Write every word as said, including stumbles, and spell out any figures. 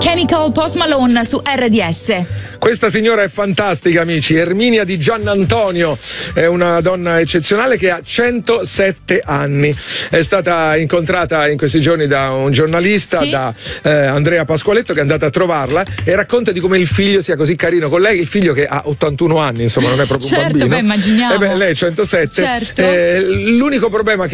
Chemical, Post Malone su R D S. Questa signora è fantastica, amici. Erminia Di Giannantonio è una donna eccezionale che ha centosette anni. È stata incontrata in questi giorni da un giornalista, sì, da eh, Andrea Pasqualetto, che è andata a trovarla e racconta di come il figlio sia così carino con lei. Il figlio che ha ottantuno anni, insomma, non è proprio certo, un bambino. Beh, immaginiamo. Eh beh, lei è centosette. Certo. Eh, l'unico problema che